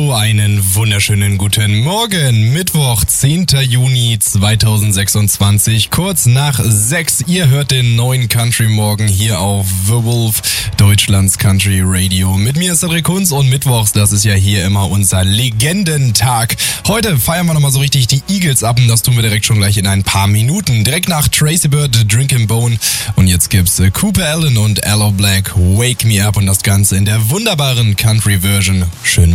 So einen wunderschönen guten Morgen. Mittwoch, 10. Juni 2026, kurz nach 6. Ihr hört den neuen Country Morgen hier auf The Wolf, Deutschlands Country Radio. Mit mir ist Cedric Kunz und mittwochs, das ist ja hier immer unser Legendentag. Heute feiern wir nochmal so richtig die Eagles ab und das tun wir direkt schon gleich in ein paar Minuten. Direkt nach Tracy Bird, Drinkin' Bone, und jetzt gibt's Cooper Allen und Aloe Blacc, Wake Me Up, und das Ganze in der wunderbaren Country-Version. Schön.